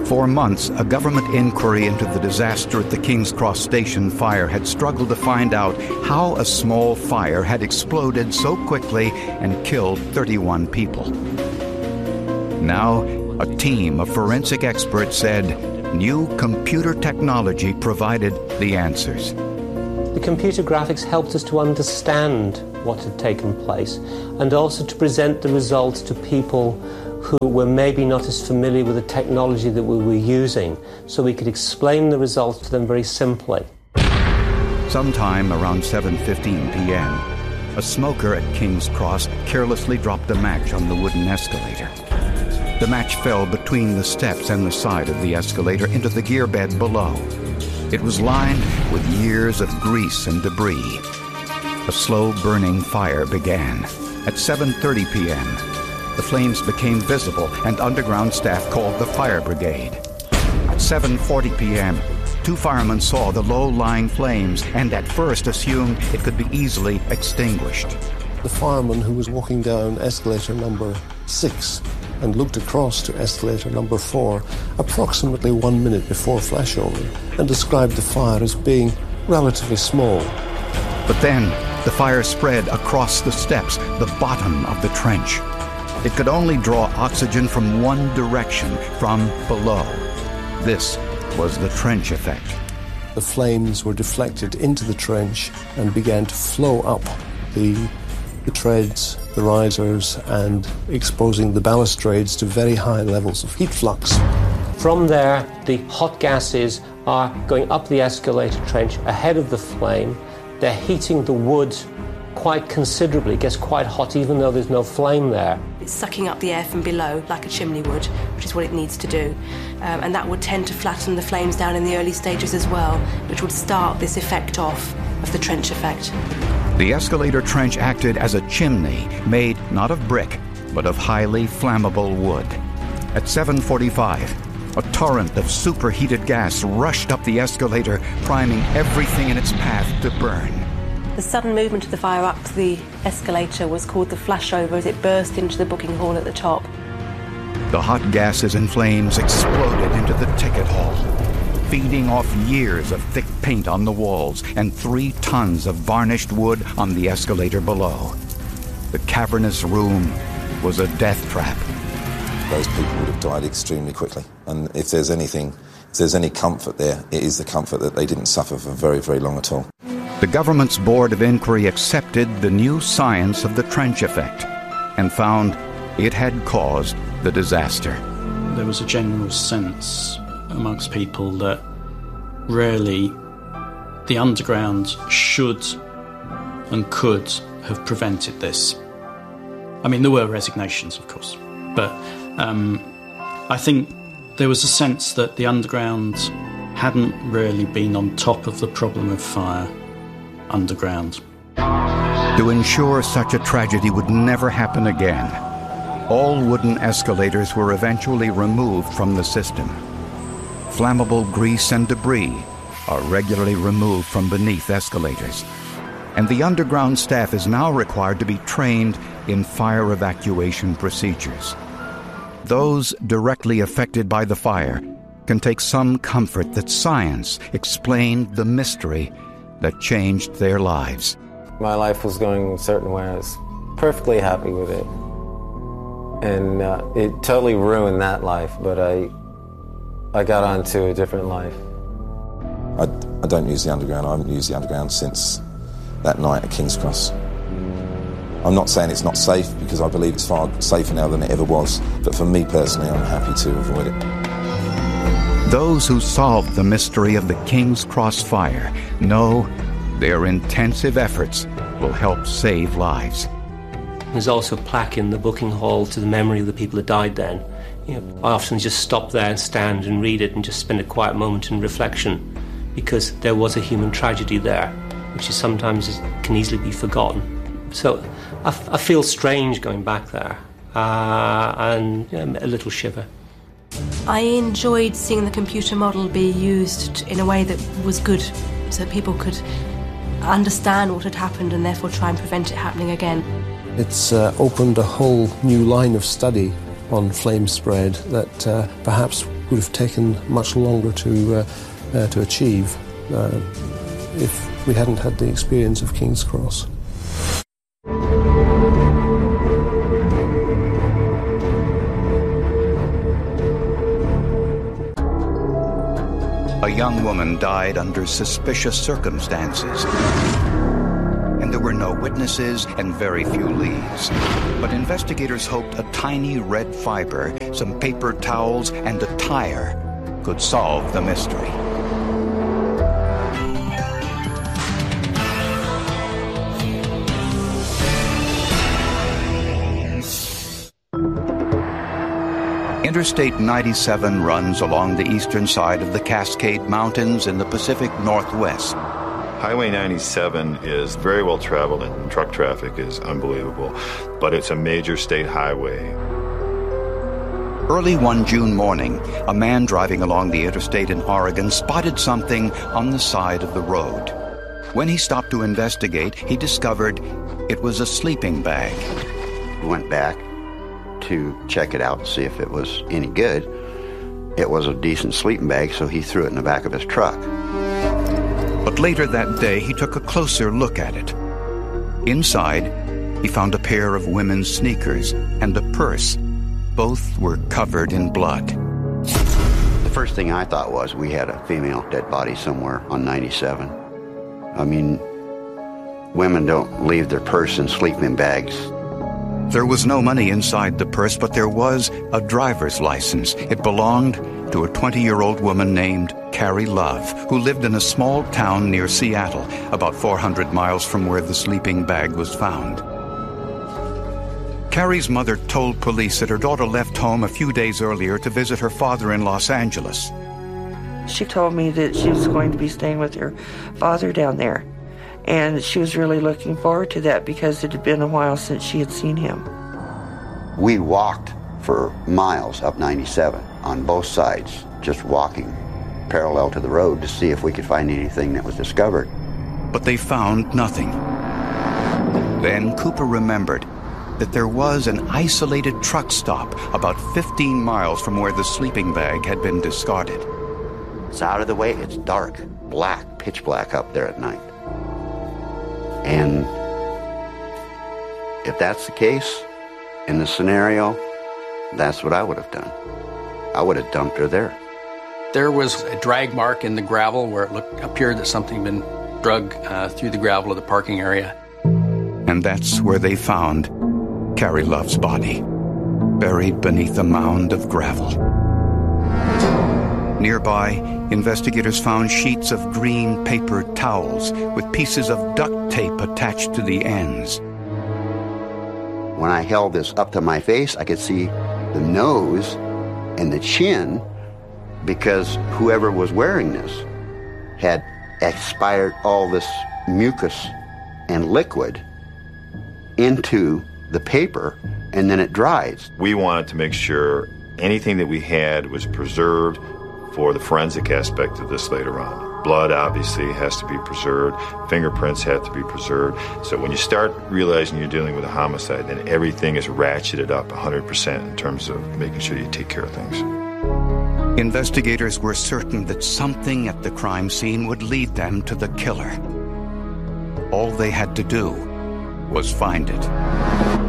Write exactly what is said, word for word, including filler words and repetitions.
For months, a government inquiry into the disaster at the King's Cross Station fire had struggled to find out how a small fire had exploded so quickly and killed thirty-one people. Now, a team of forensic experts said new computer technology provided the answers. The computer graphics helped us to understand what had taken place and also to present the results to people who were maybe not as familiar with the technology that we were using, so we could explain the results to them very simply. Sometime around seven fifteen p.m., a smoker at King's Cross carelessly dropped a match on the wooden escalator. The match fell between the steps and the side of the escalator into the gear bed below. It was lined with years of grease and debris. A slow-burning fire began. At seven thirty p.m., the flames became visible and underground staff called the fire brigade. At seven forty p.m., two firemen saw the low-lying flames and at first assumed it could be easily extinguished. The fireman who was walking down escalator number six and looked across to escalator number four approximately one minute before flashover and described the fire as being relatively small. But then the fire spread across the steps, the bottom of the trench. It could only draw oxygen from one direction, from below. This was the trench effect. The flames were deflected into the trench and began to flow up the, the treads, the risers, and exposing the balustrades to very high levels of heat flux. From there, the hot gases are going up the escalator trench ahead of the flame. They're heating the wood quite considerably. It gets quite hot even though there's no flame there. It's sucking up the air from below like a chimney would, which is what it needs to do. Um, and that would tend to flatten the flames down in the early stages as well, which would start this effect off of the trench effect. The escalator trench acted as a chimney made not of brick, but of highly flammable wood. At seven forty-five, a torrent of superheated gas rushed up the escalator, priming everything in its path to burn. The sudden movement of the fire up the escalator was called the flashover as it burst into the booking hall at the top. The hot gases and flames exploded into the ticket hall, feeding off years of thick paint on the walls and three tons of varnished wood on the escalator below. The cavernous room was a death trap. Those people would have died extremely quickly. And if there's anything, if there's any comfort there, it is the comfort that they didn't suffer for very, very long at all. The government's Board of Inquiry accepted the new science of the trench effect and found it had caused the disaster. There was a general sense amongst people that really the underground should and could have prevented this. I mean, there were resignations, of course, but um, I think there was a sense that the underground hadn't really been on top of the problem of fire underground. To ensure such a tragedy would never happen again, all wooden escalators were eventually removed from the system. Flammable grease and debris are regularly removed from beneath escalators, and the underground staff is now required to be trained in fire evacuation procedures. Those directly affected by the fire can take some comfort that science explained the mystery that changed their lives. My life was going a certain way. I was perfectly happy with it. And uh, it totally ruined that life, but I I got onto a different life. I, I don't use the underground. I haven't used the underground since that night at King's Cross. I'm not saying it's not safe, because I believe it's far safer now than it ever was, but for me personally, I'm happy to avoid it. Those who solved the mystery of the King's Cross fire know their intensive efforts will help save lives. There's also a plaque in the booking hall to the memory of the people that died then. You know, I often just stop there and stand and read it and just spend a quiet moment in reflection, because there was a human tragedy there, which is sometimes can easily be forgotten. So I, f- I feel strange going back there, uh, and you know, a little shiver. I enjoyed seeing the computer model be used in a way that was good, so people could understand what had happened and therefore try and prevent it happening again. It's uh, opened a whole new line of study on flame spread that uh, perhaps would have taken much longer to, uh, uh, to achieve uh, if we hadn't had the experience of King's Cross. A young woman died under suspicious circumstances, and there were no witnesses and very few leads. But investigators hoped a tiny red fiber, some paper towels, and a tire could solve the mystery. Interstate ninety-seven runs along the eastern side of the Cascade Mountains in the Pacific Northwest. Highway ninety-seven is very well traveled and truck traffic is unbelievable, but it's a major state highway. Early one June morning, a man driving along the interstate in Oregon spotted something on the side of the road. When he stopped to investigate, he discovered it was a sleeping bag. We went back to check it out and see if it was any good. It was a decent sleeping bag, so he threw it in the back of his truck. But later that day, he took a closer look at it. Inside, he found a pair of women's sneakers and a purse. Both were covered in blood. The first thing I thought was we had a female dead body somewhere on ninety-seven. I mean, women don't leave their purse in sleeping bags. There was no money inside the purse, but there was a driver's license. It belonged to a twenty-year-old woman named Carrie Love, who lived in a small town near Seattle, about four hundred miles from where the sleeping bag was found. Carrie's mother told police that her daughter left home a few days earlier to visit her father in Los Angeles. She told me that she was going to be staying with her father down there. And she was really looking forward to that because it had been a while since she had seen him. We walked for miles up ninety-seven on both sides, just walking parallel to the road to see if we could find anything that was discovered. But they found nothing. Then Cooper remembered that there was an isolated truck stop about fifteen miles from where the sleeping bag had been discarded. It's out of the way, it's dark, black, pitch black up there at night. And if that's the case, in the scenario, that's what I would have done. I would have dumped her there. There was a drag mark in the gravel where it looked, appeared that something had been dragged uh, through the gravel of the parking area. And that's where they found Carrie Love's body, buried beneath a mound of gravel. Nearby, investigators found sheets of green paper towels with pieces of duct tape attached to the ends. When I held this up to my face, I could see the nose and the chin because whoever was wearing this had expired all this mucus and liquid into the paper, and then it dries. We wanted to make sure anything that we had was preserved for the forensic aspect of this later on. Blood obviously has to be preserved, fingerprints have to be preserved. So when you start realizing you're dealing with a homicide, then everything is ratcheted up one hundred percent in terms of making sure you take care of things. Investigators were certain that something at the crime scene would lead them to the killer. All they had to do was find it.